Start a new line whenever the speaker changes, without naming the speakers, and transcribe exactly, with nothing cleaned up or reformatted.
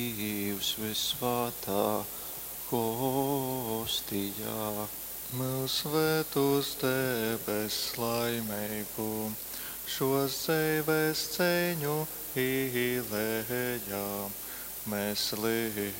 Dievs visvētā hostijā.
Mūs svētos debes laimību, šos dzīves ceņu īlējām, mēs līdz